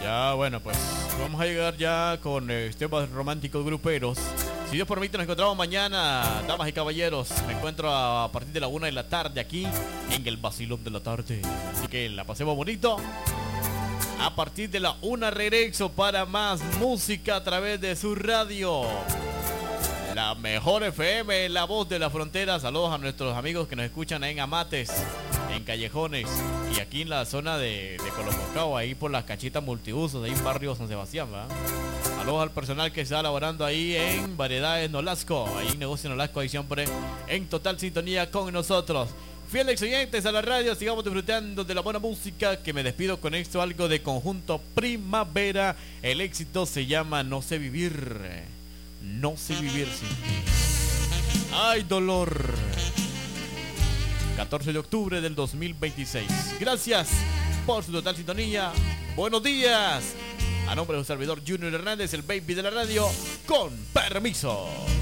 Ya, bueno, pues vamos a llegar ya con temas románticos gruperos. Si Dios permite, nos encontramos mañana, damas y caballeros. Me encuentro a partir de la 1 de la tarde aquí en el Vacilón de la Tarde. Así que la pasemos bonito. A partir de la 1 regreso para más música a través de su radio. La mejor FM, la voz de la frontera. Saludos a nuestros amigos que nos escuchan en Amates, en Callejones y aquí en la zona de Colomocao, ahí por las cachitas multiusos, ahí en barrio San Sebastián, ¿verdad? Saludos al personal que está laborando ahí en Variedades Nolasco, ahí en Negocio Nolasco, ahí siempre en total sintonía con nosotros. Fieles oyentes a la radio, sigamos disfrutando de la buena música, que me despido con esto, algo de Conjunto Primavera. El éxito se llama No sé vivir, no sé vivir sin ti. ¡Ay, dolor! 14 de octubre del 2026. Gracias por su total sintonía. Buenos días. A nombre de un servidor, Junior Hernández, el baby de la radio, con permiso.